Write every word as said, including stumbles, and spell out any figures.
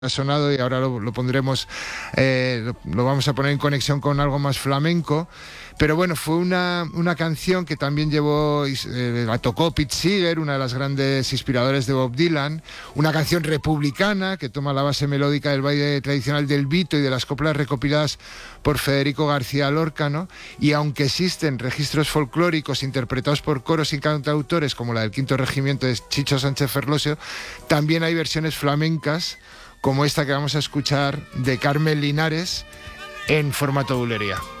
ha sonado y ahora lo, lo pondremos, eh, lo, lo vamos a poner en conexión con algo más flamenco. Pero bueno, fue una, una canción que también llevó, eh, la tocó Pete Seeger, una de las grandes inspiradores de Bob Dylan, una canción republicana que toma la base melódica del baile tradicional del Vito y de las coplas recopiladas por Federico García Lorca, ¿no? Y aunque existen registros folclóricos interpretados por coros y cantautores, como la del Quinto Regimiento de Chicho Sánchez Ferlosio, también hay versiones flamencas, como esta que vamos a escuchar de Carmen Linares, en formato bulería.